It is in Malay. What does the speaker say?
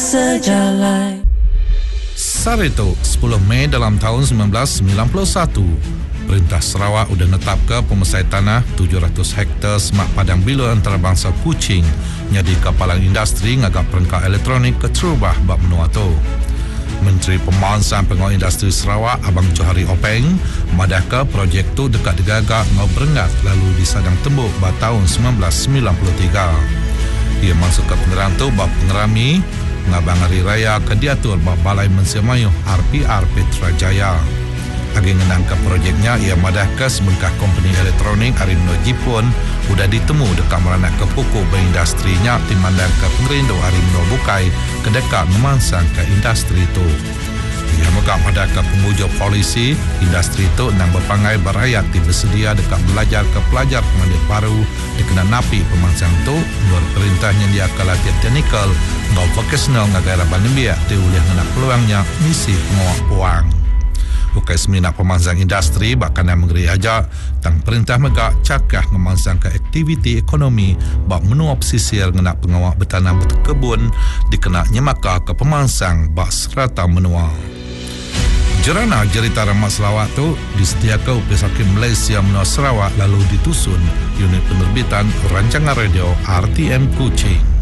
sejalan. Sarito, 10 Mei dalam tahun 1991, Perintah Sarawak sudah netap ke pemesai tanah 700 hektar semak padang bila antarabangsa Kuching jadi kapalan industri ngagak perangkat elektronik ke Terubah bak menua tu. Menteri Pemansang Pengawal Industri Sarawak Abang Johari Openg madah ke projek tu dekat digagak ngau berengat lalu disadang tembuk pada tahun 1993. Ia masuk ke pengerang tu bak pengerami ngabang hari raya ke diatur bak Balai Mensia Mayuh RPR Petrajaya. Agi ngenang ke projeknya ia madah ke sebengkah company elektronik Arimno Jipun sudah ditemu dekat meranak ke pokok berindustrinya timandang ke pengerindu Arimno Bukai ke dekat memansang ke industri itu. Ia megak madah ke pengujuk polisi industri itu nang berpangai berayat bersedia dekat belajar ke pelajar pengadil baru dikena napi pemansang itu luar perintahnya dia ke latihan teknikal ngau vocational ngagara bandembiak diulih ngenak peluangnya misi pengawak puang. Bukai semina pemansang industri bahkan yang mengeri aja tang perintah megak cakah memansang ke aktiviti ekonomi bak menua pesisir ngenak pengawak bertanam berkebun dikena nyemaka ke pemansang bak serata menua. Jerana cerita Ramat Sarawak tu disediakan oleh Hakim Malaysia menua Sarawak lalu ditusun unit penerbitan rancangan radio RTM Kuching.